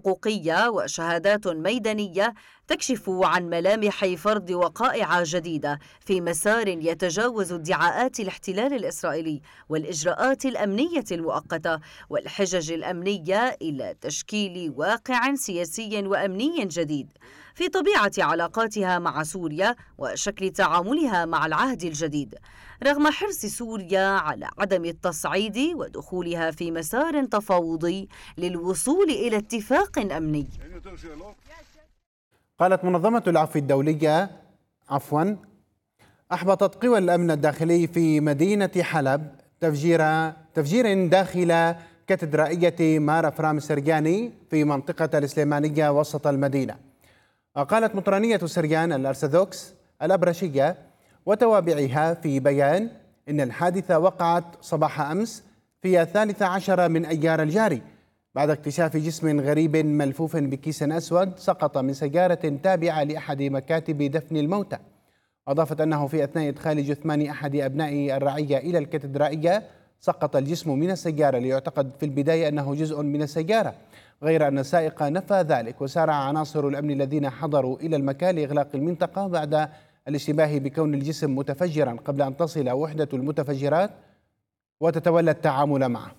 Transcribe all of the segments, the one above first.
حقوقية وشهادات ميدانية تكشف عن ملامح فرض وقائع جديدة في مسار يتجاوز ادعاءات الاحتلال الإسرائيلي والإجراءات الأمنية المؤقتة والحجج الأمنية إلى تشكيل واقع سياسي وأمني جديد في طبيعة علاقاتها مع سوريا وشكل تعاملها مع العهد الجديد، رغم حرص سوريا على عدم التصعيد ودخولها في مسار تفاوضي للوصول إلى اتفاق أمني. قالت منظمة العفو الدولية أحبطت قوى الأمن الداخلي في مدينة حلب تفجير داخل كاتدرائية مار أفرام سرياني في منطقة الإسليمانية وسط المدينة. وقالت مطرانية سريان الأرثوذكس الأبرشية وتوابعها في بيان إن الحادثة وقعت صباح أمس في 13 من أيار الجاري بعد اكتشاف جسم غريب ملفوف بكيس أسود سقط من سيارة تابعة لأحد مكاتب دفن الموتى. أضافت أنه في أثناء إدخال جثمان أحد أبناء الرعية إلى الكاتدرائية سقط الجسم من السيارة ليعتقد في البداية أنه جزء من السيارة، غير أن السائق نفى ذلك. وسارع عناصر الأمن الذين حضروا إلى المكان لإغلاق المنطقة بعد الاشتباه بكون الجسم متفجرا قبل أن تصل وحدة المتفجرات وتتولى التعامل معه.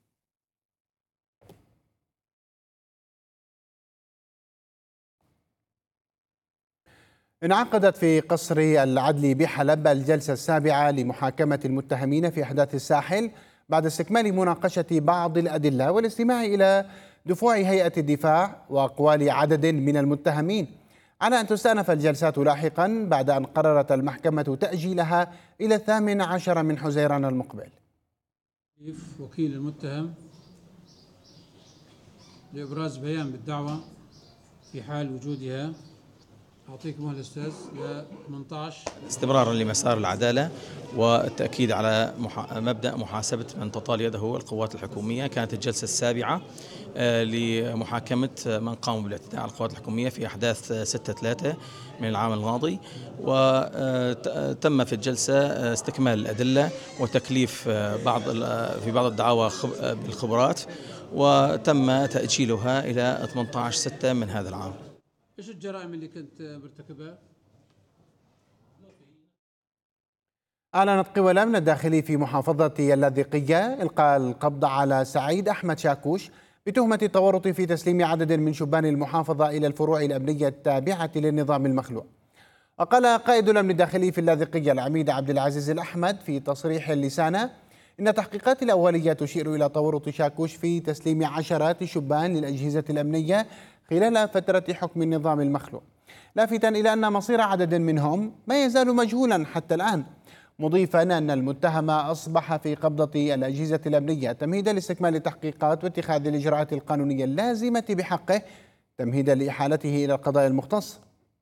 انعقدت في قصر العدل بحلب الجلسة السابعة لمحاكمة المتهمين في أحداث الساحل بعد استكمال مناقشة بعض الأدلة والاستماع إلى دفوع هيئة الدفاع وأقوال عدد من المتهمين، على أن تستأنف الجلسات لاحقا بعد أن قررت المحكمة تأجيلها إلى 18 من حزيران المقبل. وكيل المتهم لإبراز بيان بالدعوة في حال وجودها. أعطيك مهلة أستاذ ل 18. استمرارا لمسار العدالة والتأكيد على مبدأ محاسبة من تطال يده القوات الحكومية، كانت الجلسة السابعة لمحاكمة من قاموا بالاعتداء على القوات الحكومية في أحداث 6/3 من العام الماضي، وتم في الجلسة استكمال الأدلة وتكليف في بعض الدعاوى بالخبرات، وتم تأجيلها إلى 18/6 من هذا العام. إيش الجرائم اللي كنت مرتكبها؟ أعلنت قوى الأمن الداخلي في محافظة اللاذقية إلقاء القبض على سعيد أحمد شاكوش بتهمة التورط في تسليم عدد من شبان المحافظة إلى الفروع الأمنية التابعة للنظام المخلوع. وقال قائد الأمن الداخلي في اللاذقية العميد عبد العزيز الأحمد في تصريح لسانه إن التحقيقات الأولية تشير إلى تورط شاكوش في تسليم عشرات الشبان للأجهزة الأمنية خلال فترة حكم النظام المخلوع، لافتا إلى أن مصير عدد منهم ما يزال مجهولا حتى الآن، مضيفا أن المتهم أصبح في قبضة الأجهزة الأمنية تمهيدا لاستكمال التحقيقات واتخاذ الإجراءات القانونية اللازمة بحقه تمهيدا لإحالته إلى القضاء المختص.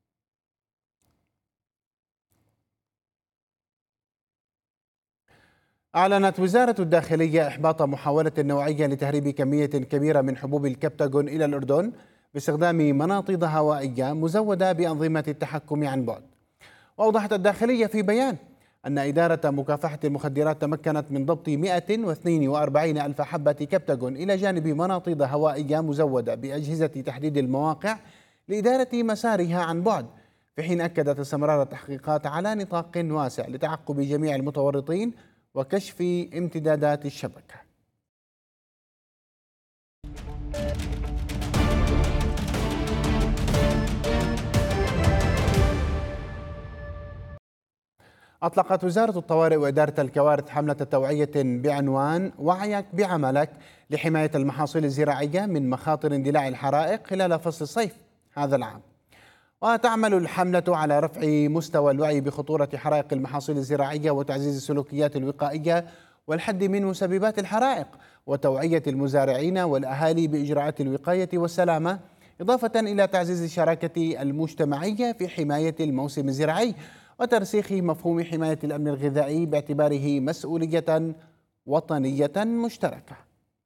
أعلنت وزارة الداخلية إحباط محاولة نوعية لتهريب كمية كبيرة من حبوب الكبتاغون إلى الأردن باستخدام مناطيد هوائية مزودة بأنظمة التحكم عن بعد. وأوضحت الداخلية في بيان أن إدارة مكافحة المخدرات تمكنت من ضبط 142 ألف حبة كبتاغون إلى جانب مناطيد هوائية مزودة بأجهزة تحديد المواقع لإدارة مسارها عن بعد، في حين أكدت استمرار التحقيقات على نطاق واسع لتعقب جميع المتورطين وكشف امتدادات الشبكة. أطلقت وزارة الطوارئ وإدارة الكوارث حملة توعية بعنوان وعيك بعملك لحماية المحاصيل الزراعية من مخاطر اندلاع الحرائق خلال فصل الصيف هذا العام. وتعمل الحملة على رفع مستوى الوعي بخطورة حرائق المحاصيل الزراعية وتعزيز السلوكيات الوقائية والحد من مسببات الحرائق وتوعية المزارعين والأهالي بإجراءات الوقاية والسلامة، إضافة إلى تعزيز الشراكة المجتمعية في حماية الموسم الزراعي وترسيخ مفهوم حماية الأمن الغذائي باعتباره مسؤولية وطنية مشتركة.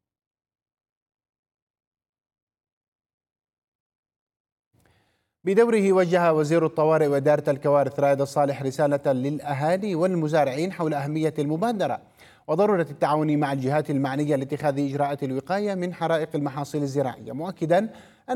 بدوره وجه وزير الطوارئ وإدارة الكوارث رائد الصالح رسالة للأهالي والمزارعين حول أهمية المبادرة وضرورة التعاون مع الجهات المعنية لاتخاذ إجراءات الوقاية من حرائق المحاصيل الزراعية، مؤكدا